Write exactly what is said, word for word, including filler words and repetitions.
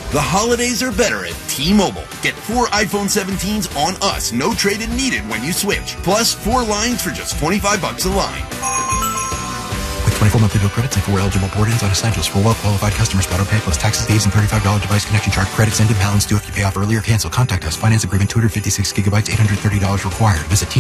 The holidays are better at T-Mobile. Get four iPhone seventeens on us, no trade-in needed when you switch. Plus, four lines for just twenty-five bucks a line. With twenty-four monthly bill credits and four eligible board-ins on essentials for well-qualified customers. Auto pay plus taxes, fees, and thirty-five dollars device connection charge. Credits end and balance due if you pay off early or cancel. Contact us. Finance agreement two hundred fifty-six gigabytes, eight hundred thirty dollars required. Visit T